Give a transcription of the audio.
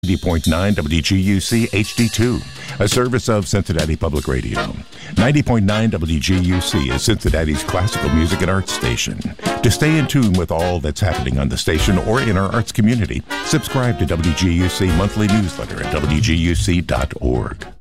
90.9 WGUC HD2, a service of Cincinnati Public Radio. 90.9 WGUC is Cincinnati's classical music and arts station. To stay in tune with all that's happening on the station or in our arts community, subscribe to WGUC monthly newsletter at WGUC.org.